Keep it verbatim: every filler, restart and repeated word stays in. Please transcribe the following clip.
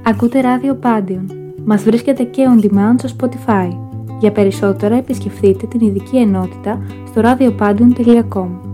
Ακούτε ράδιο Pandion. Μας βρίσκεται και on demand στο Spotify. Για περισσότερα επισκεφτείτε την ειδική ενότητα στο radiopandion τελεία com.